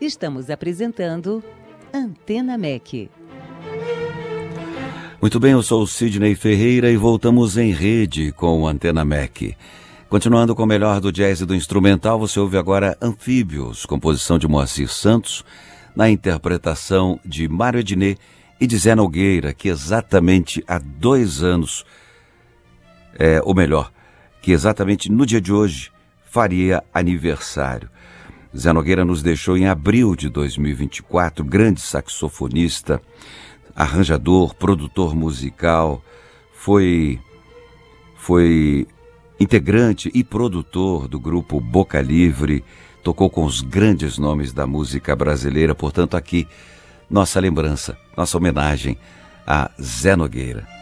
Estamos apresentando Antena MEC. Muito bem, eu sou o Sidney Ferreira e voltamos em rede com o Antena MEC. Continuando com o melhor do jazz e do instrumental, você ouve agora Anfíbios, composição de Moacir Santos, na interpretação de Mário Ednê e de Zé Nogueira, que exatamente há 2 anos, que exatamente no dia de hoje faria aniversário. Zé Nogueira nos deixou em abril de 2024, grande saxofonista, arranjador, produtor musical, foi integrante e produtor do grupo Boca Livre, tocou com os grandes nomes da música brasileira, portanto aqui nossa lembrança, nossa homenagem a Zé Nogueira.